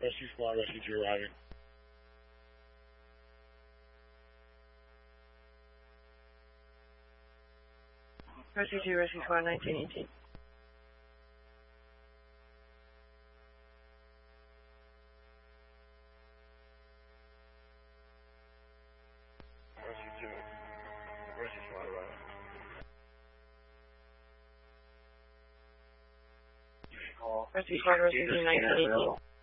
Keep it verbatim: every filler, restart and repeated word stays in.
Rescue Squad, Rescue two arriving. Rescue two, Rescue Squad, nineteen eighteen. Rescue two, Rescue Squad arriving. Rescue Squad, Rescue two, nineteen eighteen.